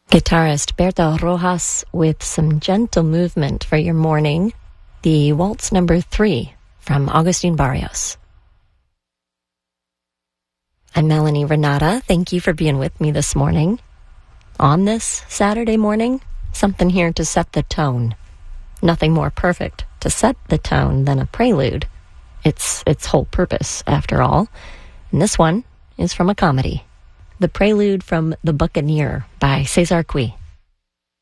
Guitarist Berto Rojas with some gentle movement for your morning. The Waltz Number 3 from Agustin Barrios. I'm Melanie Renata. Thank you for being with me this morning. On this Saturday morning, something here to set the tone. Nothing more perfect to set the tone than a prelude. It's its whole purpose, after all. And this one is from a comedy. The Prelude from The Buccaneer by Cesar Cui.